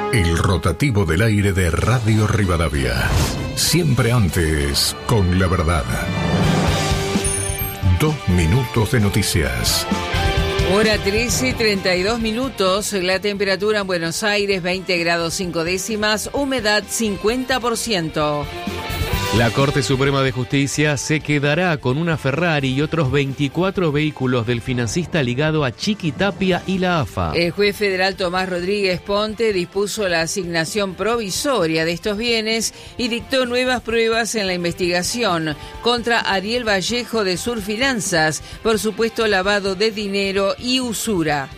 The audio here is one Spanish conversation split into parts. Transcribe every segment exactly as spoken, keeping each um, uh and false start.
El rotativo del aire de Radio Rivadavia. Siempre antes, con la verdad. Dos minutos de noticias. Hora trece, treinta y dos minutos. La temperatura en Buenos Aires, veinte grados cinco décimas. Humedad, cincuenta por ciento. La Corte Suprema de Justicia se quedará con una Ferrari y otros veinticuatro vehículos del financista ligado a Chiquitapia y la A F A. El juez federal Tomás Rodríguez Ponte dispuso la asignación provisoria de estos bienes y dictó nuevas pruebas en la investigación contra Ariel Vallejo de Surfinanzas por supuesto lavado de dinero y usura.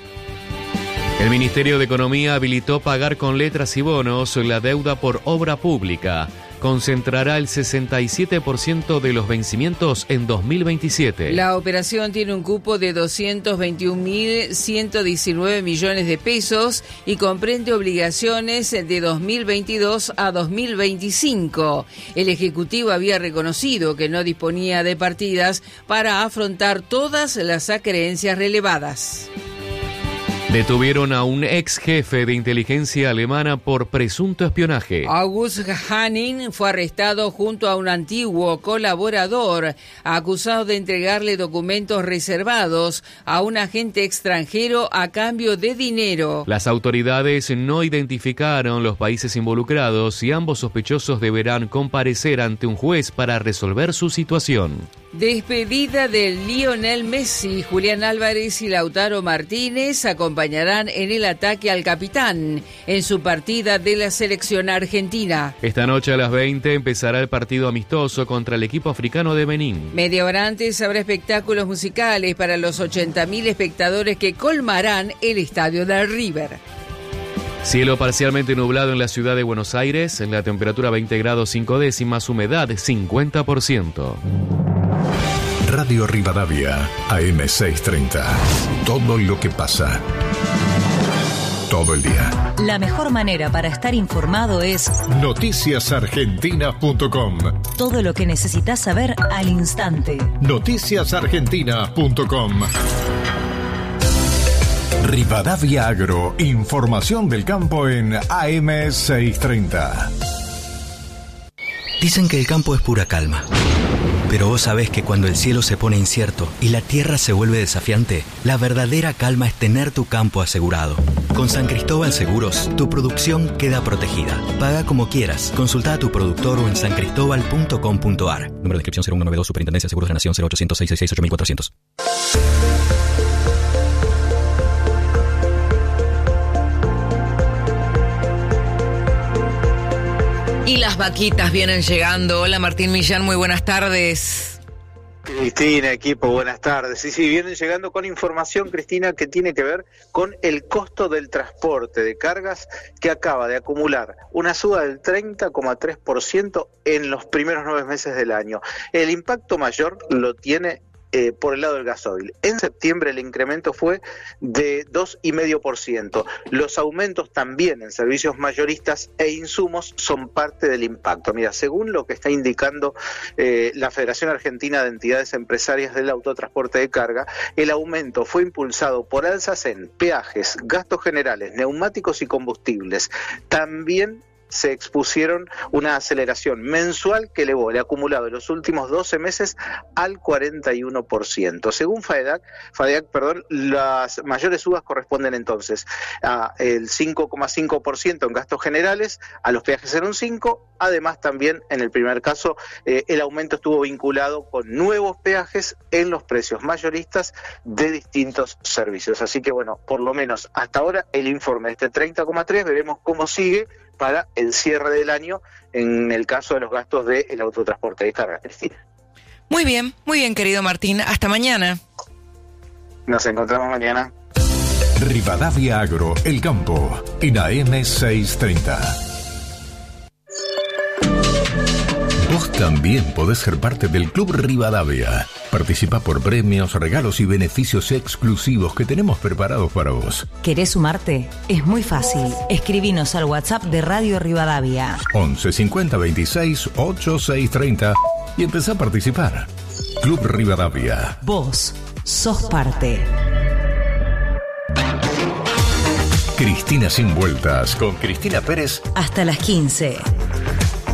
El Ministerio de Economía habilitó pagar con letras y bonos la deuda por obra pública. Concentrará el sesenta y siete por ciento de los vencimientos en dos mil veintisiete. La operación tiene un cupo de doscientos veintiún mil ciento diecinueve millones de pesos y comprende obligaciones de dos mil veintidós a dos mil veinticinco. El Ejecutivo había reconocido que no disponía de partidas para afrontar todas las acreencias relevadas. Detuvieron a un ex jefe de inteligencia alemana por presunto espionaje. August Hanning fue arrestado junto a un antiguo colaborador, acusado de entregarle documentos reservados a un agente extranjero a cambio de dinero. Las autoridades no identificaron los países involucrados y ambos sospechosos deberán comparecer ante un juez para resolver su situación. Despedida de Lionel Messi, Julián Álvarez y Lautaro Martínez acompañarán en el ataque al capitán en su partida de la selección argentina. Esta noche a las veinte empezará el partido amistoso contra el equipo africano de Benín. Media hora antes habrá espectáculos musicales para los ochenta mil espectadores que colmarán el estadio del River. Cielo parcialmente nublado en la ciudad de Buenos Aires, en la temperatura veinte grados cinco décimas, humedad cincuenta por ciento. Radio Rivadavia, A M seiscientos treinta. Todo lo que pasa. Todo el día. La mejor manera para estar informado es noticias argentinas punto com. Todo lo que necesitas saber al instante. noticias argentinas punto com. Rivadavia Agro, información del campo en A M seiscientos treinta. Dicen que el campo es pura calma. Pero vos sabés que cuando el cielo se pone incierto y la tierra se vuelve desafiante, la verdadera calma es tener tu campo asegurado. Con San Cristóbal Seguros, tu producción queda protegida. Paga como quieras. Consulta a tu productor o en san cristóbal punto com punto a r. Número de inscripción cero uno noventa y dos, Superintendencia de Seguros de la Nación cero ochocientos seiscientos sesenta y seis ocho mil cuatrocientos. Y las vaquitas vienen llegando. Hola Martín Millán, muy buenas tardes. Cristina, equipo, buenas tardes. Sí, sí, vienen llegando con información, Cristina, que tiene que ver con el costo del transporte de cargas que acaba de acumular una suba del treinta coma tres por ciento en los primeros nueve meses del año. El impacto mayor lo tiene Eh, por el lado del gasoil. En septiembre el incremento fue de dos coma cinco por ciento. Los aumentos también en servicios mayoristas e insumos son parte del impacto. Mira, según lo que está indicando eh, la Federación Argentina de Entidades Empresarias del Autotransporte de Carga, el aumento fue impulsado por alzas en peajes, gastos generales, neumáticos y combustibles. También se expusieron una aceleración mensual que elevó el acumulado en los últimos doce meses al cuarenta y uno por ciento. Según FADEAC, FADEAC, perdón, las mayores subas corresponden entonces a el cinco coma cinco por ciento en gastos generales, a los peajes en un cinco por ciento, además también en el primer caso eh, el aumento estuvo vinculado con nuevos peajes en los precios mayoristas de distintos servicios. Así que bueno, por lo menos hasta ahora el informe de este treinta coma tres, veremos cómo sigue para el cierre del año en el caso de los gastos del autotransporte de carga, Cristina. Muy bien, muy bien, querido Martín. Hasta mañana. Nos encontramos mañana. Rivadavia Agro, el campo, en A M seiscientos treinta. Vos también podés ser parte del Club Rivadavia. Participa por premios, regalos y beneficios exclusivos que tenemos preparados para vos. ¿Querés sumarte? Es muy fácil. Escribinos al WhatsApp de Radio Rivadavia. once cincuenta veintiséis ochenta y seis treinta y empezá a participar. Club Rivadavia. Vos sos parte. Cristina sin vueltas, con Cristina Pérez. Hasta las quince.